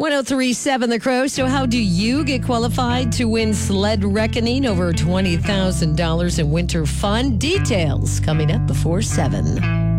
1037 The Crow. So how do you get qualified to win Sled Reckoning, over $20,000 in winter fun? Details coming up before 7.